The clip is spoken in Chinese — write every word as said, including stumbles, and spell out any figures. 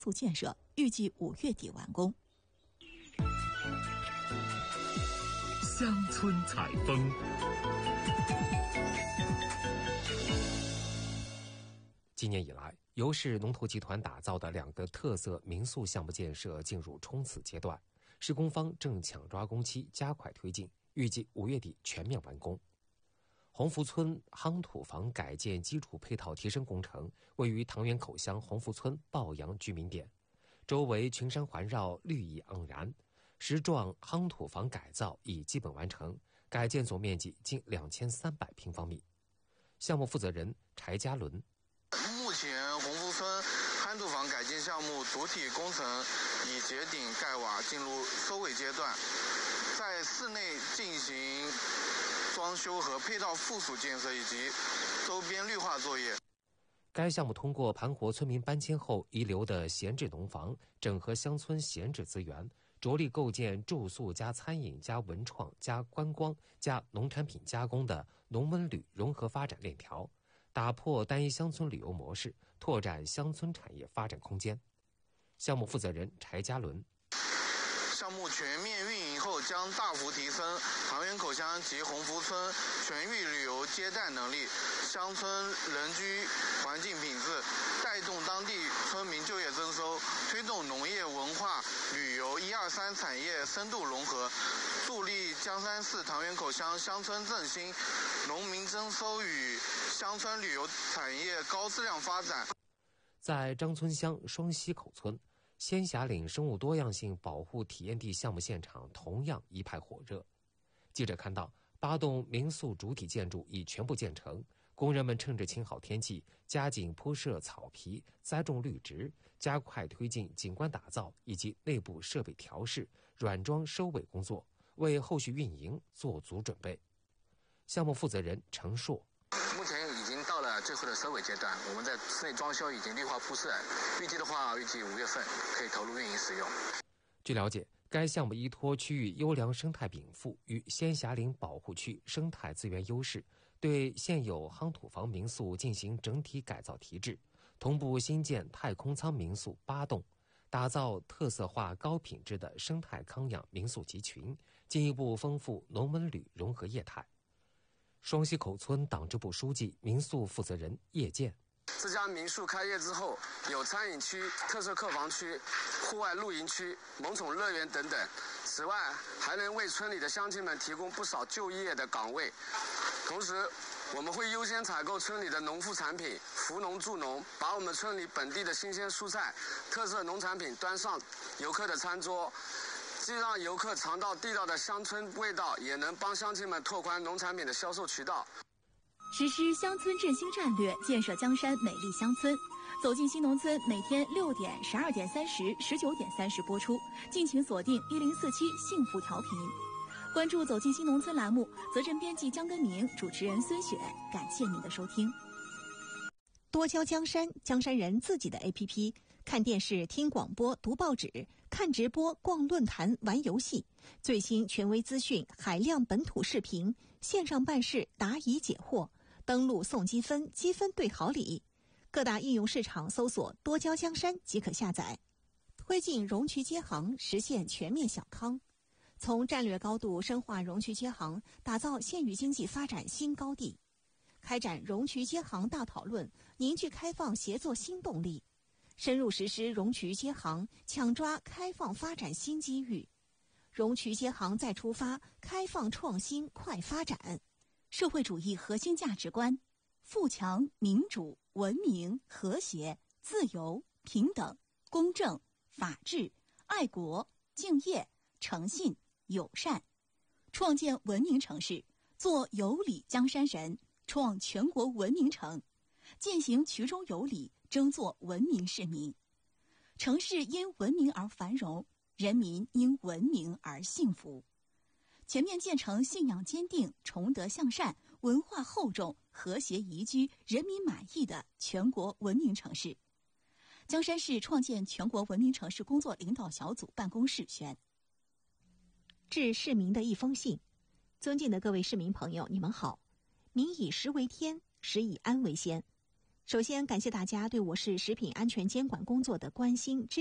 速建设，预计五月底完工。 乡村采风。今年以来，由市农投集团打造的两个特色民宿项目建设进入冲刺阶段，施工方正抢抓工期，加快推进，预计五月底全面完工。鸿福村夯土房改建基础配套提升工程位于唐园口乡鸿福村抱阳居民点，周围群山环绕，绿意盎然。石幢夯土房改造已基本完成，改建总面积近两千三百平方米。项目负责人柴家伦。 目前鸿福村夯土房改建项目主体工程已结顶盖瓦，进入收尾阶段，在室内进行装修和配套附属建设以及周边绿化作业。 该项目通过盘活村民搬迁后遗留的闲置农房，整合乡村闲置资源，着力构建住宿加餐饮加文创加观光加农产品加工的农文旅融合发展链条，打破单一乡村旅游模式，拓展乡村产业发展空间。项目负责人柴家伦。 项目全面运营后，将大幅提升唐园口乡及鸿福村全域旅游接待能力，乡村人居环境品质，带动当地村民就业增收，推动农业文化旅游一二三产业深度融合，助力江山市唐园口乡乡村振兴、农民增收与乡村旅游产业高质量发展。 在张村乡双溪口村，仙霞岭生物多样性保护体验地项目现场同样一派火热。记者看到，八栋民宿主体建筑已全部建成，工人们趁着晴好天气，加紧铺设草皮、栽种绿植，加快推进景观打造以及内部设备调试、软装收尾工作，为后续运营做足准备。项目负责人程硕。 目前已经到了最后的收尾阶段，我们在室内装修已经绿化铺设，预计的话，预计五月份可以投入运营使用。 据了解，该项目依托区域优良生态禀赋与仙霞岭保护区生态资源优势，对现有夯土房民宿进行整体改造提质，同步新建太空舱民宿八栋，打造特色化高品质的生态康养民宿集群，进一步丰富农文旅融合业态。双溪口村党支部书记、民宿负责人叶健。 这家民宿开业之后，有餐饮区、特色客房区、户外露营区、萌宠乐园等等。此外，还能为村里的乡亲们提供不少就业的岗位。同时，我们会优先采购村里的农副产品，扶农助农，把我们村里本地的新鲜蔬菜、特色农产品端上游客的餐桌。既让游客尝到地道的乡村味道，也能帮乡亲们拓宽农产品的销售渠道。 实施乡村振兴战略，建设江山美丽乡村。走进新农村，每天六点、十二点三十、十九点三十播出，敬请锁定一零四七幸福调频。关注走进新农村栏目，责任编辑江根明，主持人孙雪，感谢您的收听。多交江山，江山人自己的 A P P， 看电视、听广播、读报纸，看直播、逛论坛、玩游戏，最新权威资讯，海量本土视频，线上办事，答疑解惑，登录送积分，积分兑好礼。各大应用市场搜索多交江山即可下载。推进容渠接行，实现全面小康。从战略高度深化容渠接行，打造县域经济发展新高地。开展容渠接行大讨论，凝聚开放协作新动力，深入实施容渠接行，抢抓开放发展新机遇。容渠接行再出发，开放创新快发展。社会主义核心价值观：富强、民主、文明、和谐、自由、平等、公正、法治、爱国、敬业、诚信、友善。创建文明城市，做有礼江山人，创全国文明城，践行衢中有礼，争做文明市民。城市因文明而繁荣，人民因文明而幸福。全面建成信仰坚定、崇德向善、文化厚重、和谐宜居、人民满意的全国文明城市。江山市创建全国文明城市工作领导小组办公室宣。致市民的一封信。尊敬的各位市民朋友，你们好。民以食为天，食以安为先。 首先，感谢大家对我市食品安全监管工作的关心。